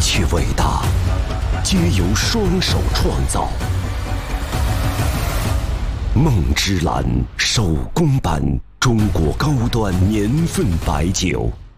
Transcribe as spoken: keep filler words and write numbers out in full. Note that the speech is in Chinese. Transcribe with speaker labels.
Speaker 1: 切伟大，皆由双手创造。梦之蓝手工版中国高端年份白酒。